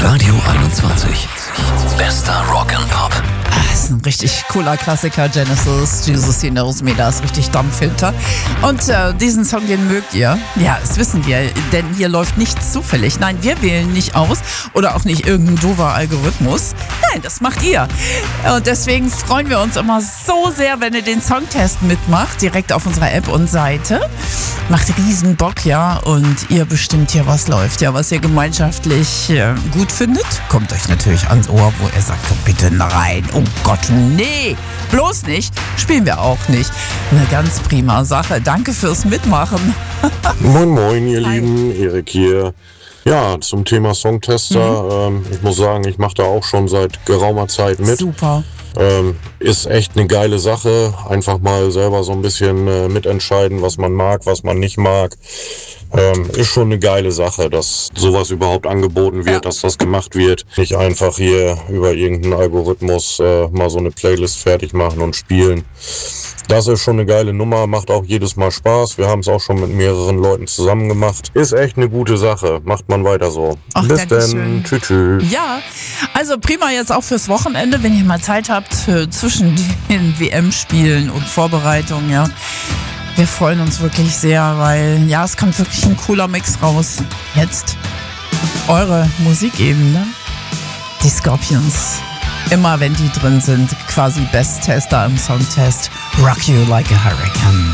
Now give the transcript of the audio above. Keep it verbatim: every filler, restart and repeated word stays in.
Radio einundzwanzig. Bester Rock and Pop. Das ist ein richtig cooler Klassiker, Genesis, Jesus He Knows Me, da ist richtig Dampf hinter. Und äh, diesen Song, den mögt ihr. Ja, das wissen wir, denn hier läuft nichts zufällig. Nein, wir wählen nicht aus oder auch nicht irgendein doofer Algorithmus. Nein, das macht ihr. Und deswegen freuen wir uns immer so sehr, wenn ihr den Songtest mitmacht, direkt auf unserer App und Seite. Macht riesen Bock, ja, und ihr bestimmt hier, was läuft, ja, was ihr gemeinschaftlich äh, gut findet. Kommt euch natürlich ans Ohr, wo ihr sagt, komm bitte rein. Oh Gott, nee, bloß nicht. Spielen wir auch nicht. Eine ganz prima Sache. Danke fürs Mitmachen. Moin, moin, ihr Hi. Lieben. Erik hier. Ja, zum Thema Songtester. Mhm. Ähm, ich muss sagen, ich mache da auch schon seit geraumer Zeit mit. Super. Ähm, ist echt eine geile Sache. Einfach mal selber so ein bisschen äh, mitentscheiden, was man mag, was man nicht mag. Ähm, ist schon eine geile Sache, dass sowas überhaupt angeboten wird, Ja. dass das gemacht wird. Nicht einfach hier über irgendeinen Algorithmus äh, mal so eine Playlist fertig machen und spielen. Das ist schon eine geile Nummer, macht auch jedes Mal Spaß. Wir haben es auch schon mit mehreren Leuten zusammen gemacht. Ist echt eine gute Sache. Macht man weiter so. Ach, Bis Dankeschön. dann. Tschüss, tschüss. Ja, also prima jetzt auch fürs Wochenende, wenn ihr mal Zeit habt äh, zwischen den W M-Spielen und Vorbereitungen, ja. Wir freuen uns wirklich sehr, weil ja, es kommt wirklich ein cooler Mix raus. Jetzt eure Musikebene, die Scorpions. Immer wenn die drin sind, quasi Best-Tester im Songtest. Rock You Like a Hurricane.